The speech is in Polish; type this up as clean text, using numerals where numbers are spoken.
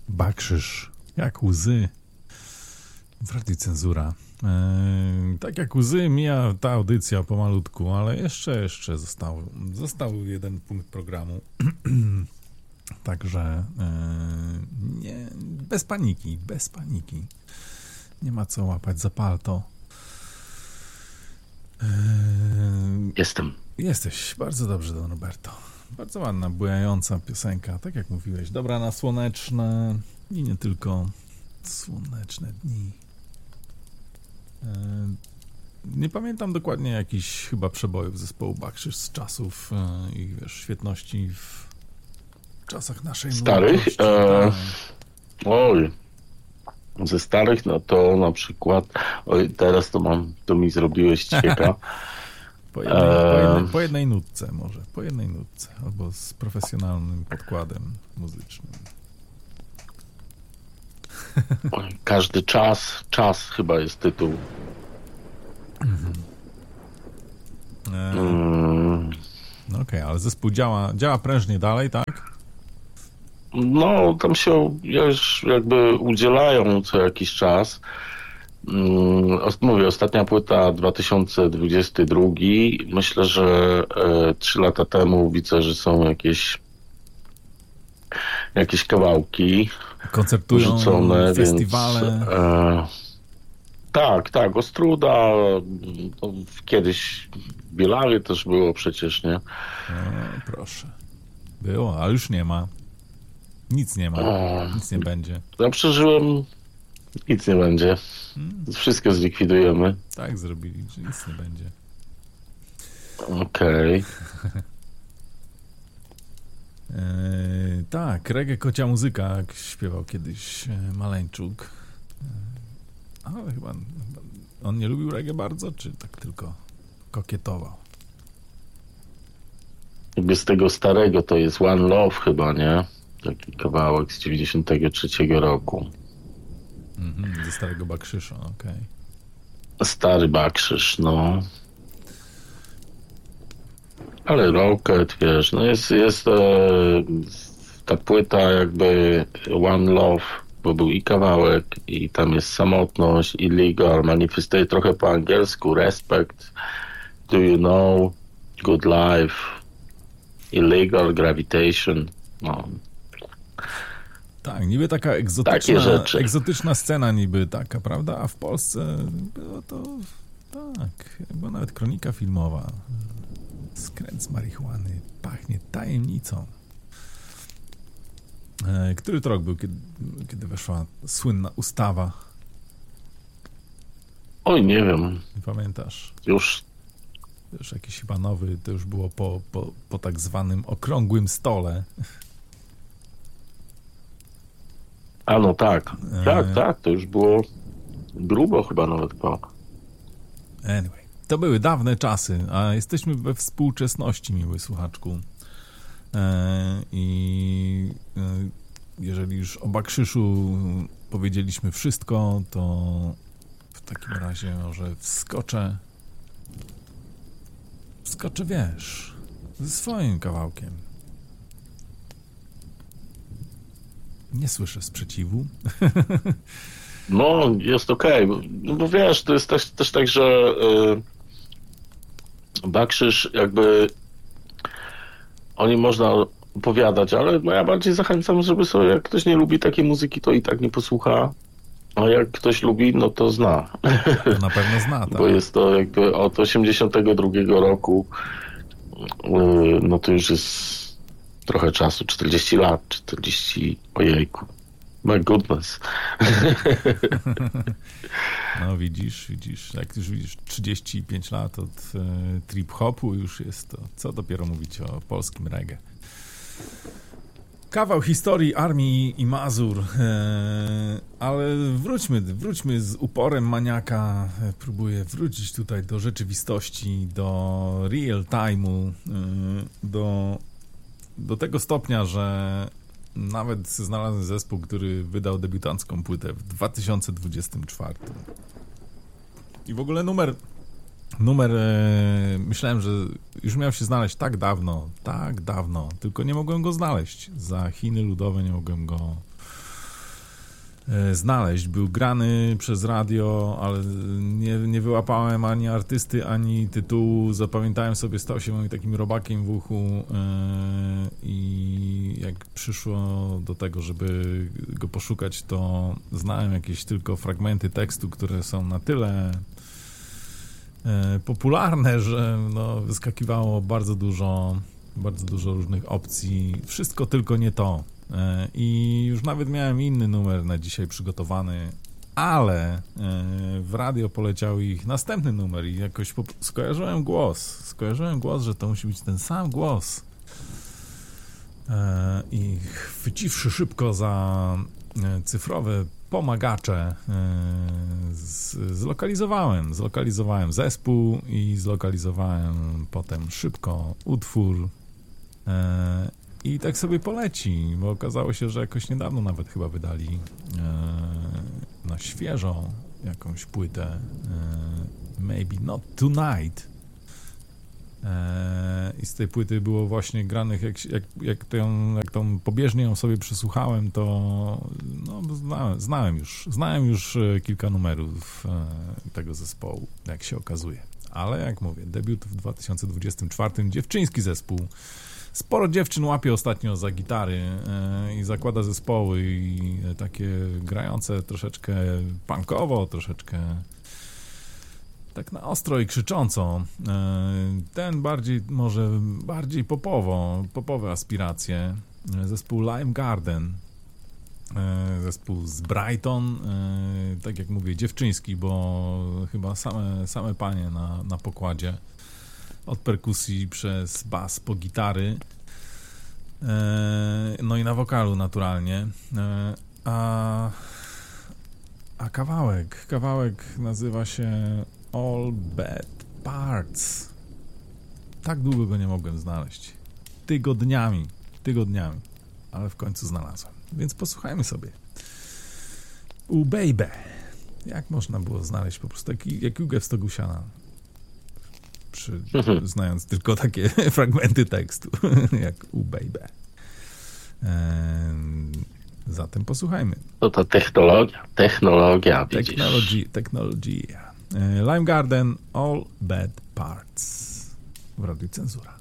Bakrzyż, jak łzy. W Radiu Cenzura. Tak jak łzy mija ta audycja pomalutku, ale jeszcze został jeden punkt programu. Także nie, bez paniki. Nie ma co łapać za palto. Jestem. Jesteś, bardzo dobrze, Don Roberto. Bardzo ładna, bujająca piosenka, tak jak mówiłeś. Dobra na słoneczne i nie tylko słoneczne dni. Nie pamiętam dokładnie jakichś chyba przebojów zespołu Bakrzyż z czasów ich, wiesz, świetności w czasach naszej starych? młodości. Ze starych, no to na przykład teraz to mi zrobiłeś cieka. Po jednej nutce może, albo z profesjonalnym podkładem muzycznym. Każdy czas chyba jest tytuł. No okej, ale zespół działa prężnie dalej, tak? No, tam się już jakby udzielają co jakiś czas. Mówię, ostatnia płyta 2022. Myślę, że 3 lata temu widzę, że są jakieś kawałki koncertują, rzucone, festiwale. Więc, tak, Ostruda, kiedyś Bielary też było przecież, nie? No, proszę. Było, ale już nie ma. Nic nie ma, nic nie będzie. Ja przeżyłem, nic nie będzie. Wszystko zlikwidujemy. Tak zrobili, że nic nie będzie. Okej. Tak, reggae kocia muzyka, jak śpiewał kiedyś Maleńczuk. Ale chyba on nie lubił reggae bardzo, czy tak tylko kokietował? Jakby z tego starego to jest One Love chyba, nie? Taki kawałek z 93 roku. Ze starego Bakrzysza, okej. Stary Bakrzyż, no. Ale Rocket, wiesz, no jest ta płyta jakby One Love, bo był i kawałek, i tam jest samotność, Illegal, manifestuje trochę po angielsku, Respect, Do You Know, Good Life, Illegal, Gravitation, no. Tak, niby taka egzotyczna scena niby taka, prawda? A w Polsce było to tak, była nawet kronika filmowa. Skręt z marihuany pachnie tajemnicą. Który to rok był, kiedy weszła słynna ustawa? Oj, nie wiem. Nie pamiętasz? Już jakiś chyba nowy, to już było po tak zwanym okrągłym stole. A no tak, to już było grubo chyba nawet po. Anyway, to były dawne czasy, a jesteśmy we współczesności, miły słuchaczku. I jeżeli już o Bakrzyszu powiedzieliśmy wszystko, to w takim razie może wskoczę, wiesz, ze swoim kawałkiem. Nie słyszę sprzeciwu. No, jest okej. No bo wiesz, to jest też tak, że Bakrzyż jakby o nim można opowiadać, ale no ja bardziej zachęcam, żeby sobie, jak ktoś nie lubi takiej muzyki, to i tak nie posłucha, a jak ktoś lubi, no to zna. To na pewno zna, tak. Bo jest to jakby od 82 roku, no to już jest trochę czasu, 40 lat, 40, ojejku, my goodness. No widzisz, jak już widzisz, 35 lat od trip-hopu już jest to, co dopiero mówić o polskim reggae. Kawał historii Armii i Mazur, ale wróćmy z uporem maniaka, próbuję wrócić tutaj do rzeczywistości, do real time'u, do tego stopnia, że nawet znalazłem zespół, który wydał debiutancką płytę w 2024. I w ogóle numer myślałem, że już miał się znaleźć tak dawno, tylko nie mogłem go znaleźć. Za Chiny Ludowe nie mogłem go znaleźć. Był grany przez radio, ale nie wyłapałem ani artysty, ani tytułu. Zapamiętałem sobie, stał się moim takim robakiem w uchu i jak przyszło do tego, żeby go poszukać, to znałem jakieś tylko fragmenty tekstu, które są na tyle popularne, że no, wyskakiwało bardzo dużo różnych opcji. Wszystko tylko nie to. I już nawet miałem inny numer na dzisiaj przygotowany, ale w radio poleciał ich następny numer i jakoś skojarzyłem głos, że to musi być ten sam głos. I chwyciwszy szybko za cyfrowe pomagacze, zlokalizowałem zespół i zlokalizowałem potem szybko utwór. I tak sobie poleci, bo okazało się, że jakoś niedawno nawet chyba wydali na świeżo jakąś płytę Maybe Not Tonight. I z tej płyty było właśnie granych, jak tą pobieżnie ją sobie przesłuchałem, to no, znałem już kilka numerów tego zespołu, jak się okazuje. Ale jak mówię, debiut w 2024, dziewczyński zespół. Sporo dziewczyn łapie ostatnio za gitary i zakłada zespoły i takie grające troszeczkę punkowo, troszeczkę tak na ostro i krzycząco. Ten bardziej popowe aspiracje. Zespół Lime Garden, zespół z Brighton, tak jak mówię, dziewczyński, bo chyba same panie na pokładzie. Od perkusji przez bas po gitary, no i na wokalu naturalnie. A kawałek nazywa się All Bad Parts. Tak długo go nie mogłem znaleźć. Tygodniami, ale w końcu znalazłem. Więc posłuchajmy sobie. Baby. Jak można było znaleźć po prostu taki jak jugę w stogu siana? Znając tylko takie fragmenty tekstu, jak Baby. Zatem posłuchajmy. No to technologia, widzisz. Technologia. Lime Garden, All Bad Parts. W Radiu Cenzura.